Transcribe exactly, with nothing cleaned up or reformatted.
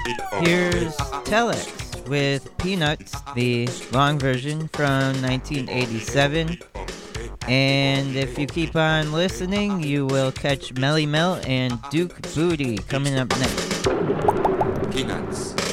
Here's Telex with Peanuts, the long version from nineteen eighty-seven. And if you keep on listening, you will catch Melly Mel and Duke Booty coming up next. Peanuts.